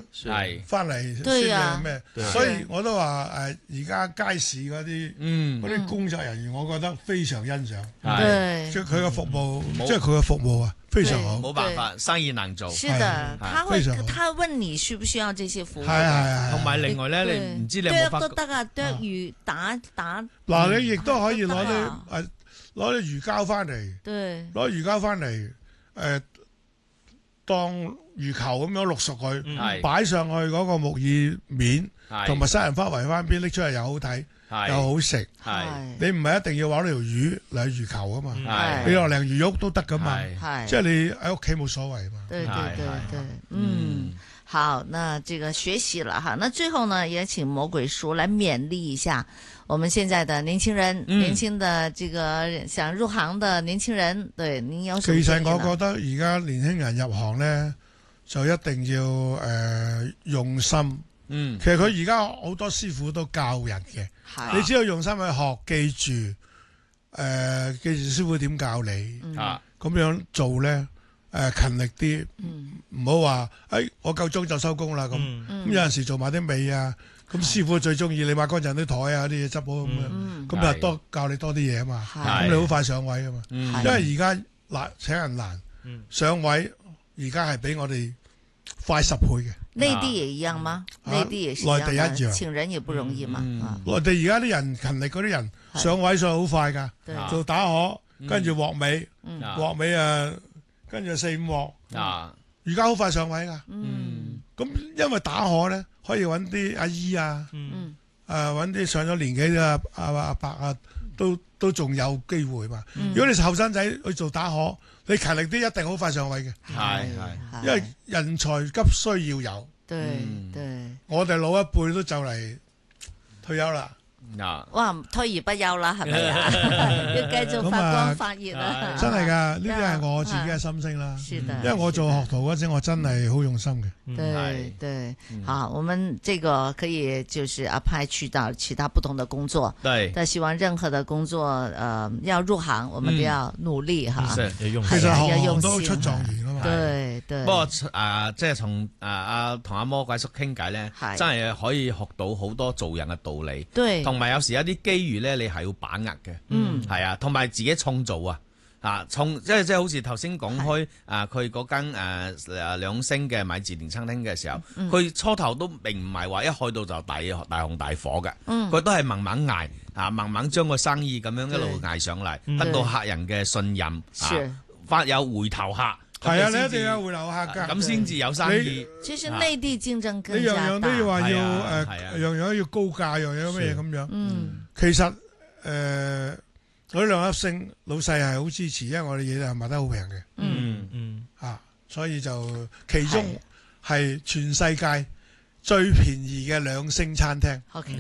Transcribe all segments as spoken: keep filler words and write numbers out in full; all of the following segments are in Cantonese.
係翻嚟先至咩？所以我都話誒，而家街市嗰啲嗰啲工作人員，我覺得非常欣賞。 係， 即係佢嘅服務，即係佢嘅服務啊，非常好。 冇辦法，生意難做。 是的，他會他問你需不需要這些服務。 係係係。 同埋另外咧，你唔知你有冇發覺？ 都得啊，剁魚打打。 嗱，你亦都可以攞啲誒攞啲魚膠翻嚟，攞魚膠翻嚟誒當魚球咁樣淥熟佢，擺上去嗰個木耳面，同埋西蘭花圍翻邊拎出嚟又好睇，又好食。你唔係一定要玩呢條魚嚟魚球啊嘛，你落鯪魚肉都得噶嘛，即係你喺屋企冇所謂嘛。 對對對對，嗯，好，那這個學習了哈，那最後呢，也請魔鬼叔來勉勵一下我們現在的年輕人，年輕的這個想入行的年輕人，對，您有什麼建議呢？ 其實我覺得而家年輕人入行呢，就一定要誒用心。嗯，其實佢而家好多師傅都教人嘅，你只要用心去學，記住誒，記住師傅點教你，咁樣做呢，誒勤力啲，唔好話誒我夠鐘就收工啦咁，咁有陣時做埋啲尾啊。咁師傅最中意你抹乾淨啲台啊，啲嘢執好咁樣，咁就多教你多啲嘢啊嘛。咁你好快上位啊嘛。因為而家難請人難，上位而家係比我哋快十倍嘅。 內地也一樣嗎？內地也是內地一樣， 請人也不容易嘛。 內地而家啲人勤力嗰啲人上位上好快㗎，做打荷，跟住鑊尾，鑊尾啊，跟住四五鑊。而家好快上位㗎。咁因為打荷咧。可以揾啲阿姨啊，誒揾啲上咗年紀嘅阿阿阿伯啊，都都仲有機會嘛。嗯、如果你後生仔去做打荷，你勤力啲，一定好快上位嘅。係係，因為人才急需要有。 對對， 我哋老一輩都就嚟退休啦。 哇！退而不休啦，係咪啊？要繼續發光發熱啊！ 真係噶，呢啲係我自己嘅心聲啦。因為我做學徒嗰陣，我真係好用心嘅。 對對，好，我們這個可以就是安排去到其他不同的工作。對，但希望任何的工作，呃，要入行，我們都要努力哈。 其實行行都出狀元啊嘛。 對對。 不過啊，即係同啊啊同阿魔鬼叔傾偈咧，真係可以學到好多做人嘅道理。對。同埋有時有啲機遇咧，你係要把握嘅，嗯，係啊，同埋自己創造啊，啊，創即係即係好似頭先講開啊，佢嗰間誒誒兩星嘅米芝蓮餐廳嘅時候，佢、嗯、初頭都並唔係話一開到就大大紅大火嘅，佢、嗯、都係慢慢捱啊，慢慢將個生意咁樣一路捱上嚟，對得到客人嘅信任，啊，發有回頭客。 係啊，你一定有回流客㗎， 咁先至有生意。 其實內地競爭更加大。 你樣樣都要話要誒，樣樣都要高價，樣樣乜嘢咁樣。嗯，其實誒，嗰兩粒星老細係好支持，因為我哋嘢係賣得好平嘅。嗯嗯，啊，所以就其中係全世界最便宜嘅兩星餐廳。 OK。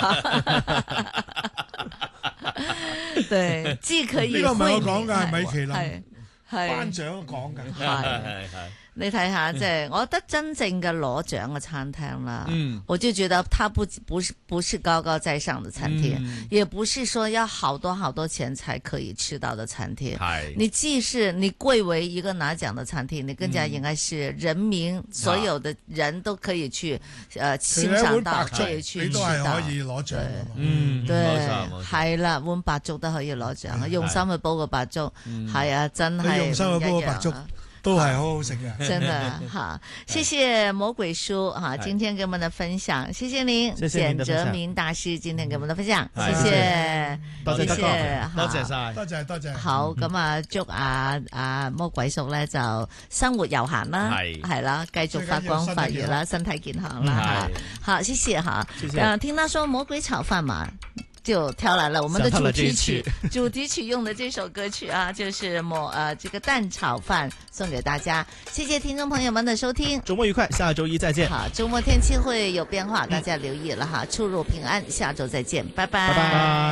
對，既可以。呢個唔係我講㗎，係米其林。頒獎講緊，係係係，你睇下，即係我覺得真正嘅攞獎嘅餐廳啦，嗯，我就覺得它不不是不是高高在上的餐廳，嗯、也不是說要好多好多錢才可以吃到的餐廳，係是，你既是你貴為一個拿獎的餐廳，你更加應該是人民、嗯、所有的人都可以去，誒、呃，欣賞到，可以去吃到， 你都係可以攞獎， 嗯，對，係啦，碗白粥都可以攞獎，用心去煲個白粥，係啊，真係。用心去煲個白粥都係好好食嘅， 真的好，謝謝魔鬼叔哈，今天給我們的分享，謝謝您，簡哲民大師今天給我們的分享，謝謝， 多謝，多謝晒，多謝多謝。 好，咁啊，祝阿阿魔鬼叔咧就生活悠閒啦，係係啦，繼續發光發熱啦，身體健康啦，好，謝謝哈，嗯，聽他說魔鬼炒飯嘛。就挑來了我們的主題曲，主題曲用的這首歌曲啊，就是魔呃這個蛋炒飯送給大家，謝謝聽眾朋友們的收聽， 周末愉快，下周一再見。 好，周末天氣會有變化，大家留意了哈，出入平安，下周再見，拜拜。 拜拜。